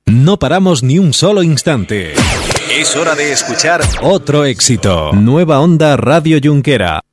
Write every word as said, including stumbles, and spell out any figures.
No paramos ni un solo instante. Es hora de escuchar otro éxito. Nueva Onda Radio Junquera.